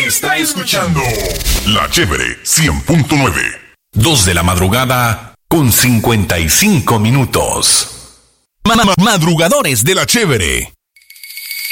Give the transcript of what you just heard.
Está escuchando La Chévere 100.9. 2 de la madrugada con 55 minutos. Madrugadores de La Chévere.